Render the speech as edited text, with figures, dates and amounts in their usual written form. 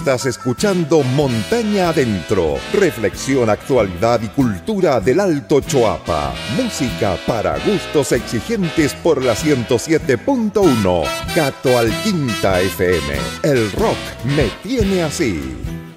Estás escuchando Montaña Adentro, reflexión, actualidad y cultura del Alto Choapa. Música para gustos exigentes por la 107.1. Gato al Quinta FM. El rock me tiene así.